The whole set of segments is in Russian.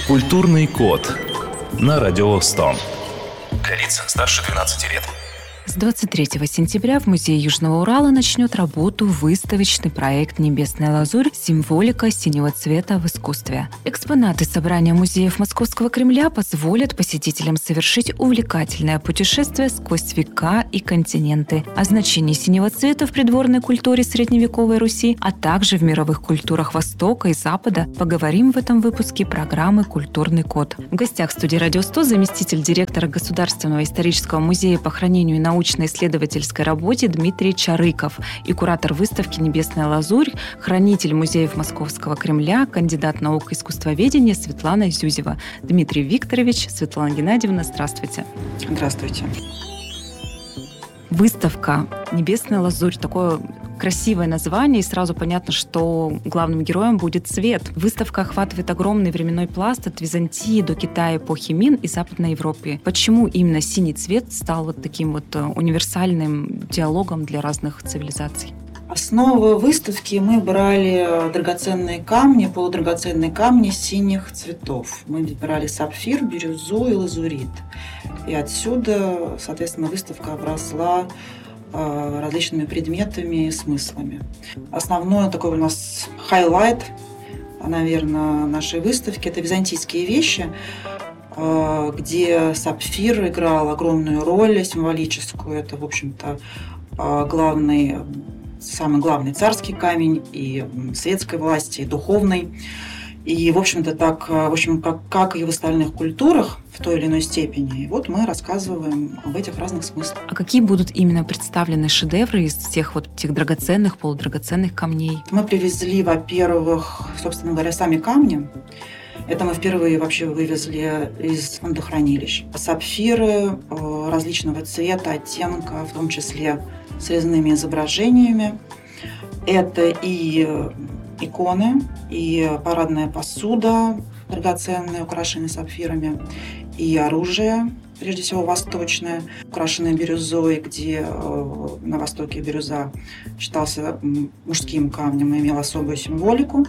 Культурный код на Радио 100. Для лиц старше 12 лет. С 23 сентября в Музее Южного Урала начнет работу выставочный проект «Небесная лазурь. Символика синего цвета в искусстве». Экспонаты собрания музеев Московского Кремля позволят посетителям совершить увлекательное путешествие сквозь века и континенты. О значении синего цвета в придворной культуре средневековой Руси, а также в мировых культурах Востока и Запада поговорим в этом выпуске программы «Культурный код». В гостях студии «Радио 100» заместитель директора Государственного исторического музея по хранению и научно-исследовательской работе Дмитрий Чарыков и куратор выставки «Небесная лазурь», хранитель музеев Московского Кремля, кандидат наук искусствоведения Светлана Зюзева. Дмитрий Викторович, Светлана Геннадьевна, здравствуйте. Здравствуйте. Выставка «Небесная лазурь» — такое красивое название, и сразу понятно, что главным героем будет цвет. Выставка охватывает огромный временной пласт от Византии до Китая эпохи Мин и Западной Европы. Почему именно синий цвет стал вот таким вот универсальным диалогом для разных цивилизаций? Основу выставки мы брали драгоценные камни, полудрагоценные камни синих цветов. Мы брали сапфир, бирюзу и лазурит. И отсюда, соответственно, выставка обросла различными предметами и смыслами. Основной такой у нас хайлайт, наверное, нашей выставки – это византийские вещи, где сапфир играл огромную роль символическую. Это, в общем-то, самый главный царский камень и светской власти, и духовной. И, в общем-то, как и в остальных культурах в той или иной степени. И вот мы рассказываем об этих разных смыслах. А какие будут именно представлены шедевры из всех вот этих драгоценных, полудрагоценных камней? Мы привезли, во-первых, собственно говоря, сами камни. Это мы впервые вообще вывезли из фондохранилищ. Сапфиры различного цвета, оттенка, в том числе с резными изображениями. Это и иконы, и парадная посуда, драгоценная, украшенная сапфирами, и оружие, прежде всего восточное, украшенное бирюзой, где на Востоке бирюза считался мужским камнем и имел особую символику.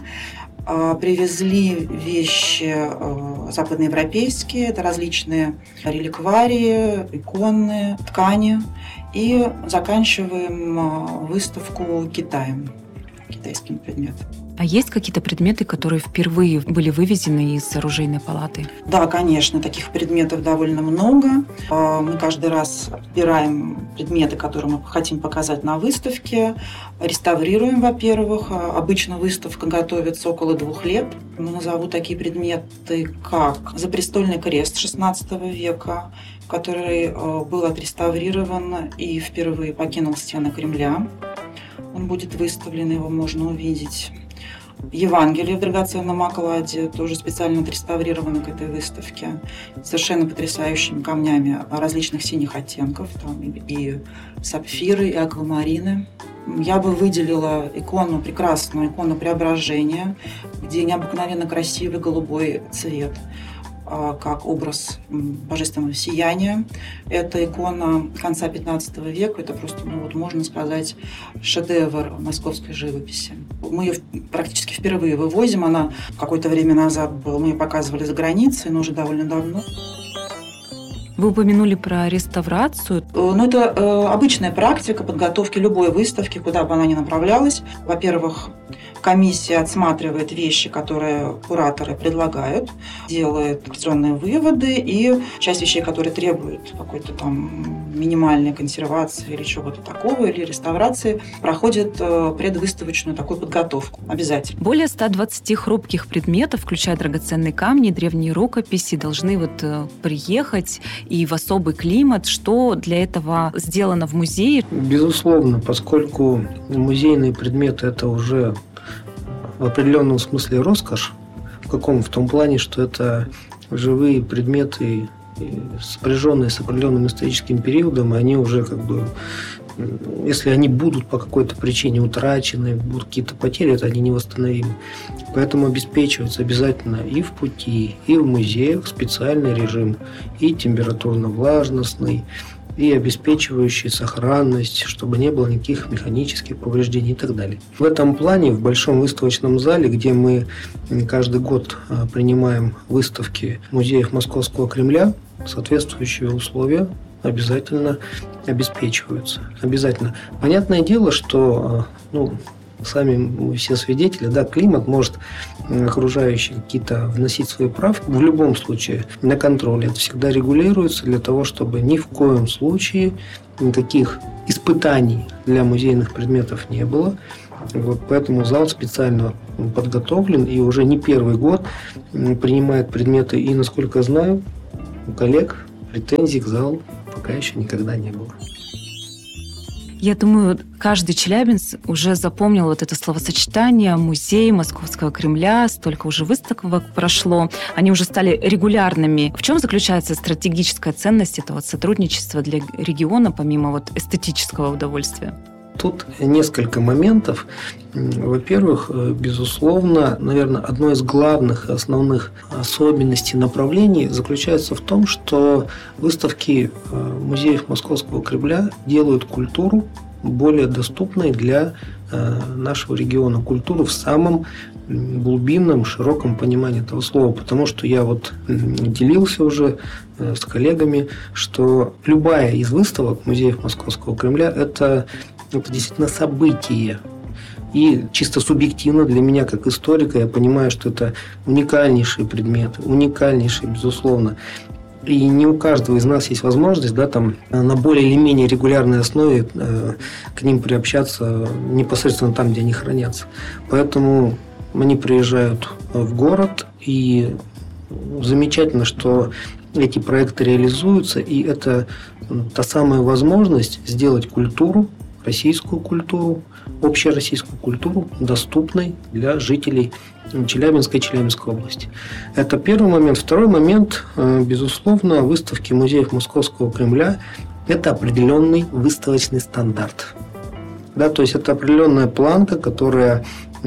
Привезли вещи западноевропейские, это различные реликварии, иконы, ткани. И заканчиваем выставку Китаем, китайским предметом. А есть какие-то предметы, которые впервые были вывезены из оружейной палаты? Да, конечно, таких предметов довольно много. Мы каждый раз отбираем предметы, которые мы хотим показать на выставке, реставрируем, во-первых. Обычно выставка готовится около 2 лет. Назову такие предметы, как запрестольный крест XVI века, который был отреставрирован и впервые покинул стены Кремля. Он будет выставлен, его можно увидеть. Евангелие в драгоценном окладе, тоже специально отреставрировано к этой выставке, совершенно потрясающими камнями различных синих оттенков, там и сапфиры, и аквамарины. Я бы выделила прекрасную икону Преображения, где необыкновенно красивый голубой цвет, как образ божественного сияния. Это икона конца XV века. Это просто, можно сказать, шедевр московской живописи. Мы ее практически впервые вывозим. Она какое-то время назад мы ее показывали за границей, но уже довольно давно. Вы упомянули про реставрацию. Это обычная практика подготовки любой выставки, куда бы она ни направлялась. Во-первых, комиссия отсматривает вещи, которые кураторы предлагают, делает определенные выводы, и часть вещей, которые требуют какой-то там минимальной консервации или чего-то такого, или реставрации, проходит предвыставочную такую подготовку обязательно. Более 120 хрупких предметов, включая драгоценные камни, древние рукописи, должны приехать и в особый климат. Что для этого сделано в музее? Безусловно, поскольку музейные предметы – это уже в определенном смысле роскошь. В том плане, что это живые предметы, сопряженные с определенным историческим периодом, они уже если они будут по какой-то причине утрачены, будут какие-то потери, это они невосстановимы. Поэтому обеспечивается обязательно и в пути, и в музеях специальный режим, и температурно-влажностный, и обеспечивающие сохранность, чтобы не было никаких механических повреждений и так далее. В этом плане в Большом выставочном зале, где мы каждый год принимаем выставки музеев Московского Кремля, соответствующие условия обязательно обеспечиваются. Обязательно. Понятное дело, что сами мы все свидетели, да, климат может окружающие какие-то вносить свои правки. В любом случае на контроле это всегда регулируется для того, чтобы ни в коем случае никаких испытаний для музейных предметов не было. Вот поэтому зал специально подготовлен и уже не первый год принимает предметы. И, насколько я знаю, у коллег претензий к залу пока еще никогда не было. Я думаю, каждый челябинец уже запомнил вот это словосочетание «музей Московского Кремля», столько уже выставок прошло, они уже стали регулярными. В чем заключается стратегическая ценность этого сотрудничества для региона, помимо эстетического удовольствия? Тут несколько моментов. Во-первых, безусловно, наверное, одной из главных и основных особенностей направлений заключается в том, что выставки музеев Московского Кремля делают культуру более доступной для нашего региона. Культуру в самом глубинном, широком понимании этого слова. Потому что я делился уже с коллегами, что любая из выставок музеев Московского Кремля – это действительно событие. И чисто субъективно для меня, как историка, я понимаю, что это уникальнейшие предметы, уникальнейшие, безусловно. И не у каждого из нас есть возможность на более или менее регулярной основе к ним приобщаться непосредственно там, где они хранятся. Поэтому они приезжают в город, и замечательно, что эти проекты реализуются, и это та самая возможность сделать культуру, российскую культуру, общероссийскую культуру доступной для жителей Челябинска и Челябинской области. Это первый момент. Второй момент, безусловно, выставки музеев Московского Кремля – это определенный выставочный стандарт. Да, то есть это определенная планка, которая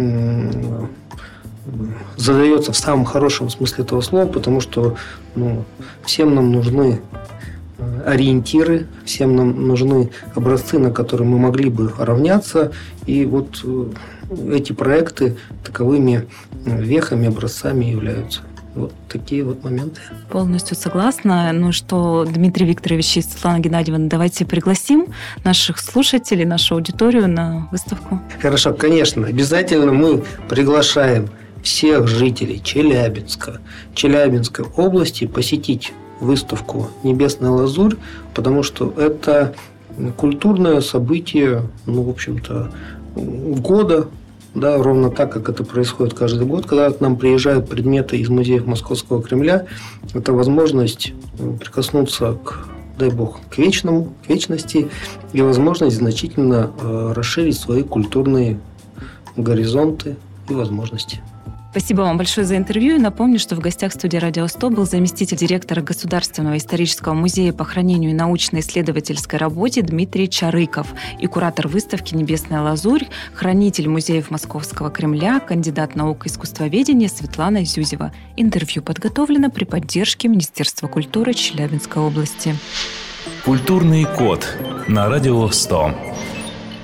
задается в самом хорошем смысле этого слова, потому что всем нам нужны ориентиры, всем нам нужны образцы, на которые мы могли бы равняться. И эти проекты таковыми вехами, образцами являются. Вот такие моменты. Полностью согласна. Что, Дмитрий Викторович и Светлана Геннадьевна, давайте пригласим наших слушателей, нашу аудиторию на выставку. Хорошо, конечно. Обязательно мы приглашаем всех жителей Челябинска, Челябинской области посетить выставку «Небесная лазурь», потому что это культурное событие, в общем-то, года, да, ровно так, как это происходит каждый год, когда к нам приезжают предметы из музеев Московского Кремля. Это возможность прикоснуться дай бог, к вечному, к вечности, и возможность значительно расширить свои культурные горизонты и возможности. Спасибо вам большое за интервью. И напомню, что в гостях студии «Радио 100» был заместитель директора Государственного исторического музея по хранению и научно-исследовательской работе Дмитрий Чарыков и куратор выставки «Небесная лазурь», хранитель музеев Московского Кремля, кандидат наук искусствоведения Светлана Зюзева. Интервью подготовлено при поддержке Министерства культуры Челябинской области. Культурный код на «Радио 100».